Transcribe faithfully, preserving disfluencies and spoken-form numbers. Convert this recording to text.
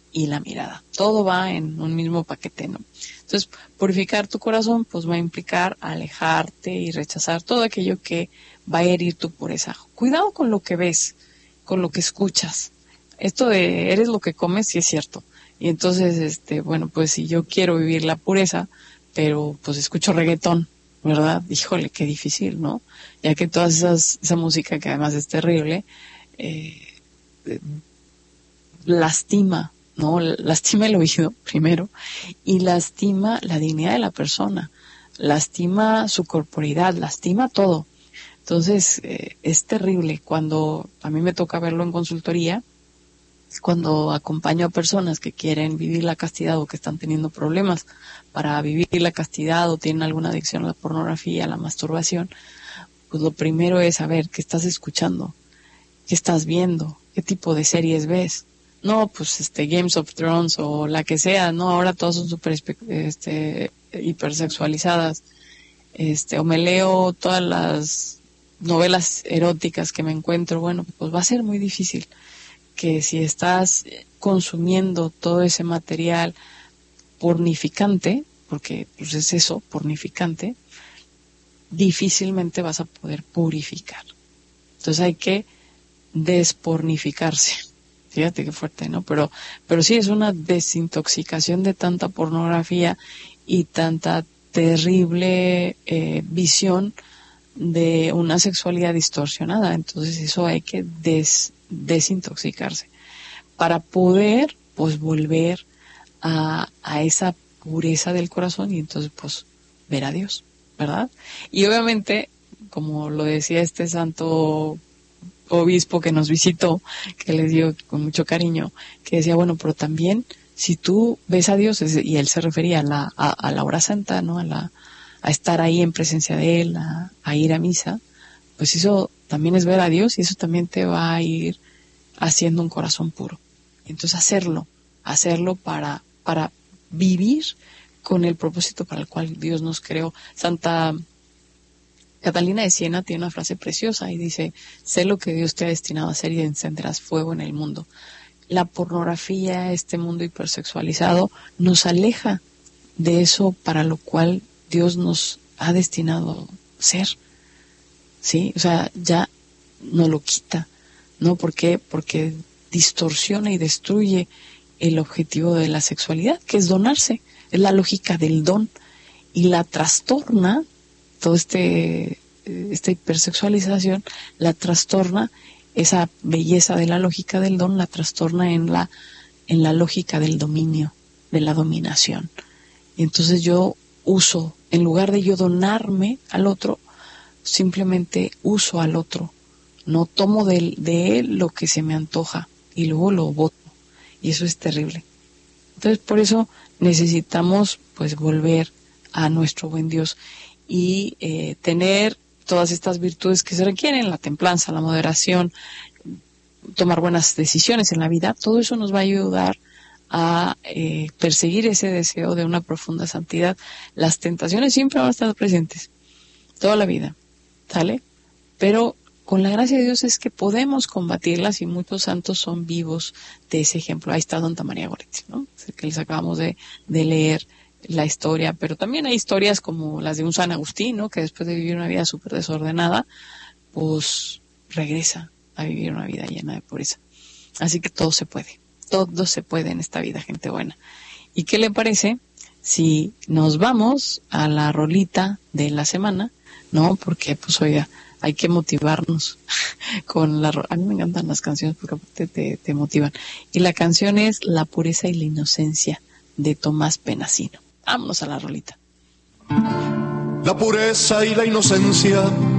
y la mirada. Todo va en un mismo paquete, ¿no? Entonces, purificar tu corazón, pues va a implicar alejarte y rechazar todo aquello que va a herir tu pureza. Cuidado con lo que ves, con lo que escuchas. Esto de eres lo que comes, sí es cierto. Y entonces, este, bueno, pues si yo quiero vivir la pureza, pero pues escucho reggaetón, ¿verdad? Híjole, qué difícil, ¿no? Ya que toda esas, esa música, que además es terrible, eh, eh, lastima, ¿no? Lastima el oído, primero, y lastima la dignidad de la persona, lastima su corporidad, lastima todo. Entonces, eh, es terrible cuando a mí me toca verlo en consultoría, cuando acompaño a personas que quieren vivir la castidad o que están teniendo problemas para vivir la castidad o tienen alguna adicción a la pornografía, a la masturbación, pues lo primero es saber qué estás escuchando, qué estás viendo, qué tipo de series ves. No, pues este Games of Thrones o la que sea, no, ahora todas son súper este, hipersexualizadas. Este, o me leo todas las novelas eróticas que me encuentro, bueno, pues va a ser muy difícil que si estás consumiendo todo ese material pornificante, porque pues es eso, pornificante, difícilmente vas a poder purificar. Entonces hay que despornificarse. Fíjate qué fuerte, ¿no? Pero, pero sí es una desintoxicación de tanta pornografía y tanta terrible eh, visión de una sexualidad distorsionada. Entonces eso hay que des, desintoxicarse para poder pues volver a, a esa pureza del corazón y entonces pues ver a Dios, ¿verdad? Y obviamente, como lo decía este santo obispo que nos visitó, que les dio con mucho cariño, que decía, bueno, pero también si tú ves a Dios, y él se refería a la, a, a la hora santa, ¿no? A la, a estar ahí en presencia de él, a, a ir a misa, pues eso también es ver a Dios y eso también te va a ir haciendo un corazón puro. Entonces hacerlo, hacerlo para, para vivir con el propósito para el cual Dios nos creó. Santa Catalina de Siena tiene una frase preciosa y dice, sé lo que Dios te ha destinado a hacer y encenderás fuego en el mundo. La pornografía, este mundo hipersexualizado, nos aleja de eso para lo cual Dios nos ha destinado ser. ¿Sí? O sea, ya no lo quita. ¿No? ¿Por qué? Porque distorsiona y destruye el objetivo de la sexualidad, que es donarse. Es la lógica del don. Y la trastorna, todo este, esta hipersexualización, la trastorna, esa belleza de la lógica del don, la trastorna en la, en la lógica del dominio, de la dominación. Y entonces yo uso, en lugar de yo donarme al otro, simplemente uso al otro. No tomo de, de él lo que se me antoja y luego lo boto. Y eso es terrible. Entonces, por eso necesitamos pues volver a nuestro buen Dios y eh, tener todas estas virtudes que se requieren, la templanza, la moderación, tomar buenas decisiones en la vida. Todo eso nos va a ayudar a eh, perseguir ese deseo de una profunda santidad. Las tentaciones siempre van a estar presentes, toda la vida, ¿sale? Pero con la gracia de Dios es que podemos combatirlas y muchos santos son vivos de ese ejemplo. Ahí está Santa María Goretti, ¿no? Es que les acabamos de, de leer la historia, pero también hay historias como las de un San Agustín, ¿no? Que después de vivir una vida súper desordenada, pues regresa a vivir una vida llena de pureza. Así que todo se puede, todo se puede en esta vida, gente buena. ¿Y qué le parece si nos vamos a la rolita de la semana? ¿No? Porque, pues, oiga, hay que motivarnos con la... A mí me encantan las canciones porque te, te, te motivan. Y la canción es La pureza y la inocencia de Tomás Penasino. Vámonos a la rolita. La pureza y la inocencia